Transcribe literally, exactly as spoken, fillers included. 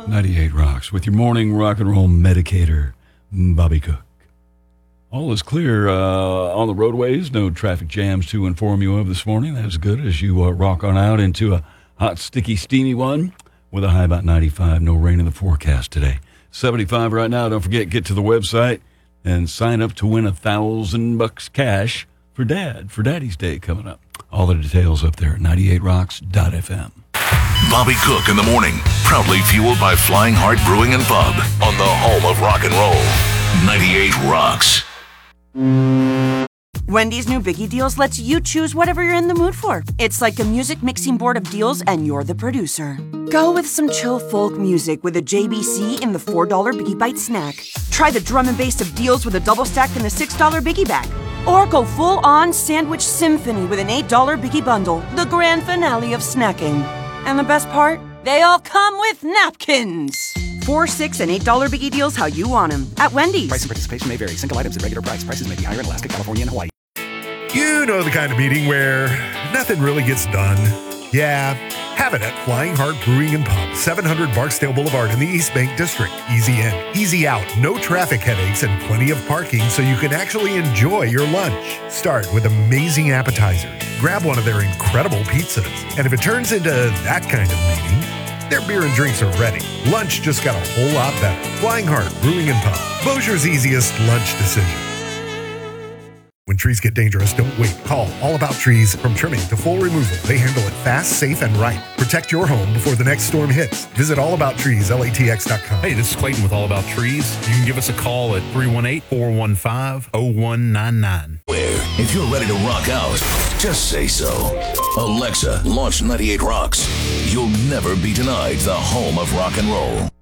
ninety-eight Rocks with your morning rock and roll medicator, Bobby Cook. All is clear uh, on the roadways. No traffic jams to inform you of this morning. That is good as you uh, rock on out into a hot, sticky, steamy one with a high about ninety-five. No rain in the forecast today. seventy-five right now. Don't forget, get to the website and sign up to win a thousand bucks cash for Dad, for Daddy's Day coming up. All the details up there at ninety-eight rocks dot f m. Bobby Cook in the morning, proudly fueled by Flying Heart Brewing and Pub on the home of rock and roll. ninety-eight Rocks. Wendy's new Biggie Deals lets you choose whatever you're in the mood for. It's like a music mixing board of deals, and you're the producer. Go with some chill folk music with a J B C in the four dollar Biggie Bite snack. Try the drum and bass of deals with a double stack in the six dollar Biggie Bag. Or go full-on sandwich symphony with an eight dollar Biggie Bundle, the grand finale of snacking. And the best part? They all come with napkins. Four, six, and eight dollar Biggie Deals how you want them at Wendy's. Price and participation may vary. Single items at regular price. Prices may be higher in Alaska, California, and Hawaii. You know the kind of meeting where nothing really gets done. Yeah, have it at Flying Heart Brewing and Pub, seven hundred Barksdale Boulevard in the East Bank District. Easy in, easy out, no traffic headaches, and plenty of parking so you can actually enjoy your lunch. Start with amazing appetizers. Grab one of their incredible pizzas. And if it turns into that kind of meeting, their beer and drinks are ready. Lunch just got a whole lot better. Flying Heart Brewing and Pub, Bossier's easiest lunch decision. When trees get dangerous, don't wait. Call All About Trees. From trimming to full removal, they handle it fast, safe, and right. Protect your home before the next storm hits. Visit all about trees l a t x dot com. Hey, this is Clayton with All About Trees. You can give us a call at three one eight, four one five, zero one nine nine. Where, if you're ready to rock out, just say so. Alexa, launch ninety-eight Rocks. You'll never be denied the home of rock and roll.